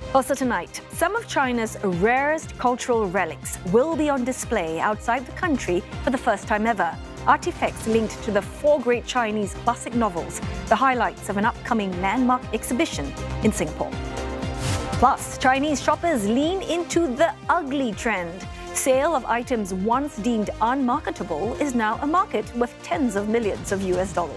Also tonight, some of China's rarest cultural relics will be on display outside the country for the first time ever. Artifacts linked to the 4 great Chinese classic novels, the highlights of an upcoming landmark exhibition in Singapore. Plus, Chinese shoppers lean into the ugly trend. Sale of items once deemed unmarketable is now a market worth tens of millions of US dollars.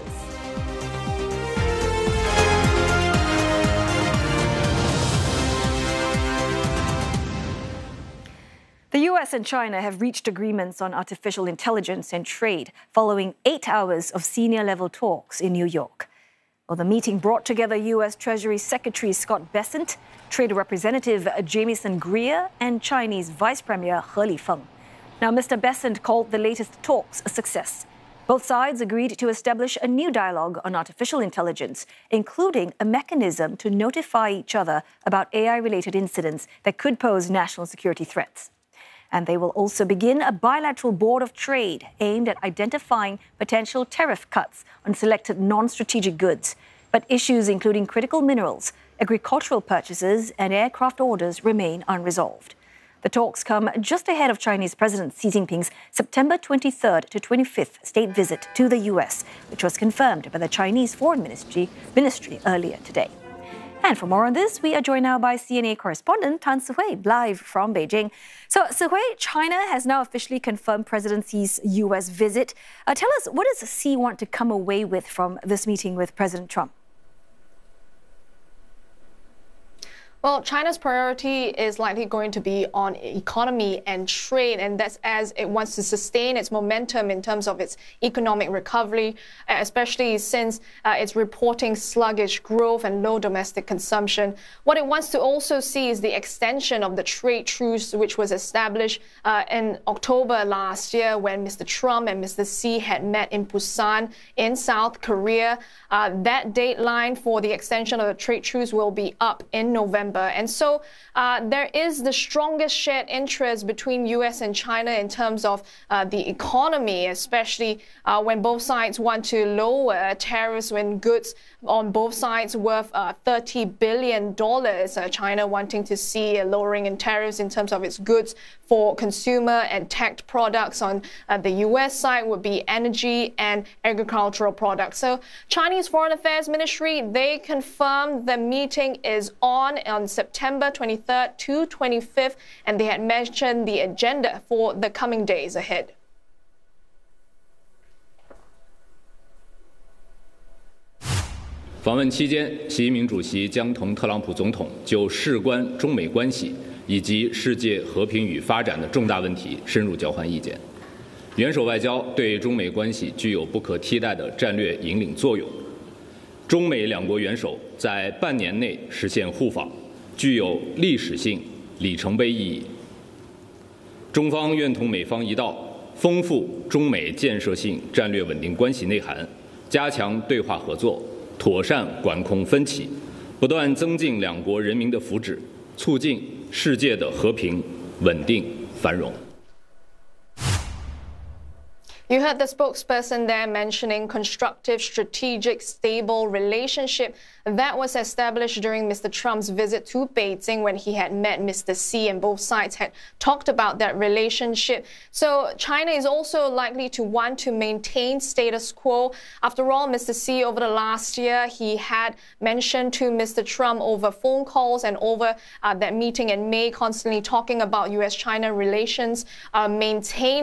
The US and China have reached agreements on artificial intelligence and trade following 8 hours of senior-level talks in New York. Well, the meeting brought together US Treasury Secretary Scott Bessent, Trade Representative Jamieson Greer, and Chinese Vice Premier He Lifeng. Now, Mr. Bessent called the latest talks a success. Both sides agreed to establish a new dialogue on artificial intelligence, including a mechanism to notify each other about AI-related incidents that could pose national security threats. And they will also begin a bilateral board of trade aimed at identifying potential tariff cuts on selected non-strategic goods. But issues including critical minerals, agricultural purchases, and aircraft orders remain unresolved. The talks come just ahead of Chinese President Xi Jinping's September 23rd to 25th state visit to the US, which was confirmed by the Chinese Foreign Ministry earlier today. And for more on this, we are joined now by CNA correspondent Tan Sihui, live from Beijing. So, Sihui, China has now officially confirmed President Xi's US visit. Tell us, what does Xi want to come away with from this meeting with President Trump? Well, China's priority is likely going to be on economy and trade, and that's as it wants to sustain its momentum in terms of its economic recovery, especially since it's reporting sluggish growth and low domestic consumption. What it wants to also see is the extension of the trade truce, which was established in October last year when Mr. Trump and Mr. Xi had met in Busan in South Korea. That deadline for the extension of the trade truce will be up in November. And so there is the strongest shared interest between U.S. and China in terms of the economy, especially when both sides want to lower tariffs when goods on both sides worth $30 billion. China wanting to see a lowering in tariffs in terms of its goods for consumer and tech products. On the U.S. side would be energy and agricultural products. So Chinese Foreign Affairs Ministry, they confirmed the meeting is on September 23rd to 25th, and they had mentioned the agenda for the coming days ahead. 访问期间，习近平主席将同特朗普总统就事关中美关系以及世界和平与发展的重大问题深入交换意见。元首外交对中美关系具有不可替代的战略引领作用。中美两国元首在半年内实现互访，具有历史性里程碑意义。中方愿同美方一道，丰富中美建设性战略稳定关系内涵，加强对话合作，妥善管控分歧，不断增进两国人民的福祉，促进世界的和平、稳定、繁荣。 You heard the spokesperson there mentioning constructive, strategic, stable relationship that was established during Mr. Trump's visit to Beijing when he had met Mr. Xi, and both sides had talked about that relationship. So China is also likely to want to maintain status quo. After all, Mr. Xi over the last year, he had mentioned to Mr. Trump over phone calls and over that meeting in May, constantly talking about U.S.-China relations, maintain